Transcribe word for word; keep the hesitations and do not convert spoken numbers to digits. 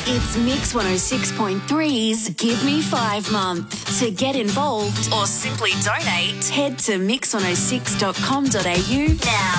It's Mix one oh six point three's Give Me Five month. To get involved or simply donate, head to mix one oh six dot com dot a u now.